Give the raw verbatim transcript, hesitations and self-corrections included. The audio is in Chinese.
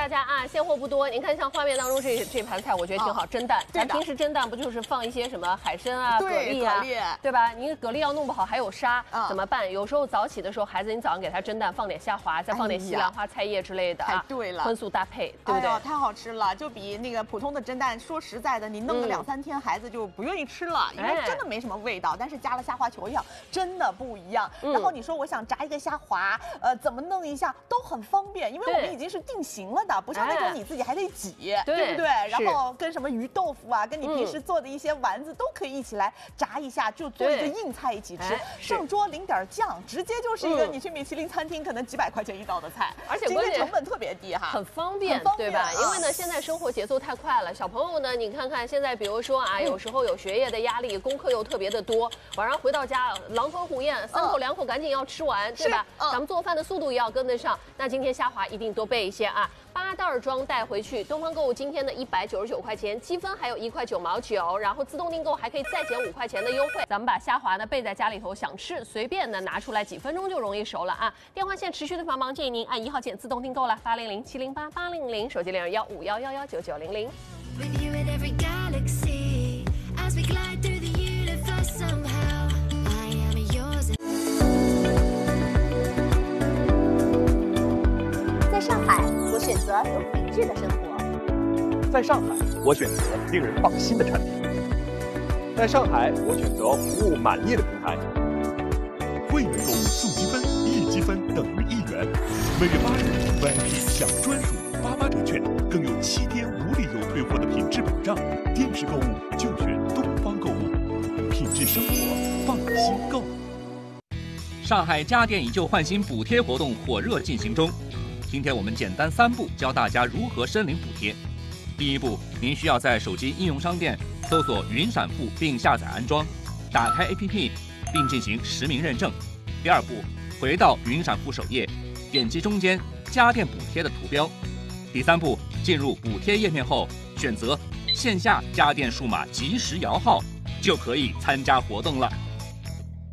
大家啊，现货不多。您看，像画面当中这这盘菜，我觉得挺好，蒸蛋。咱平时蒸蛋不就是放一些什么海参啊、蛤蜊啊，对吧？您蛤蜊要弄不好还有沙，怎么办？有时候早起的时候，孩子你早上给他蒸蛋，放点虾滑，再放点西兰花、菜叶之类的啊， 对了， 荤素搭配，对不对？ 太好吃了，就比那个普通的蒸蛋，说实在的，你弄个两三天，孩子就不愿意吃了，因为真的没什么味道。但是加了虾滑球样，真的不一样。然后你说我想炸一个虾滑，呃，怎么弄一下都很方便，因为我们已经是定型了的，不像那种你自己还得挤，对不对？然后跟什么鱼豆腐啊，跟你平时做的一些丸子都可以一起来炸一下，就做一个硬菜一起吃。上桌淋点酱，直接就是一个你去米其林餐厅可能几百块钱一道的菜， 而且今天成本特别低哈， 很方便，对吧？因为呢，现在生活节奏太快了，小朋友呢，你看看现在，比如说啊，有时候有学业的压力，功课又特别的多，晚上回到家狼吞虎咽，三口两口赶紧要吃完，对吧？咱们做饭的速度也要跟得上。那今天虾滑一定多备一些啊，八袋装带回去。东方购物今天的一百九十九块钱，积分还有一块九毛九，然后自动订购还可以再减五块钱的优惠。咱们把虾滑呢备在家里头，想吃随便的拿出来，几分钟就容易熟了啊。电话线持续的繁忙，建议您按一号键自动订购了，八零零七零八八零零，手机零二幺五幺幺幺九九零零。 在上海，我选择有品质的生活。 在上海，我选择令人放心的产品。在上海，我选择服务满意的平台。 会员购物送积分，一积分等于一元。每月八日 V I P 享专属八八折券，更有七天无理由退货的品质保障。电视购物就选东方购物，品质生活，放心购。 上海家电以旧换新补贴活动火热进行中。今天我们简单三步教大家如何申领补贴。第一步，您需要在手机应用商店搜索云闪付并下载安装，打开 A P P 并进行实名认证。第二步，回到云闪付首页，点击中间家电补贴的图标。第三步，进入补贴页面后，选择线下家电数码即时摇号，就可以参加活动了。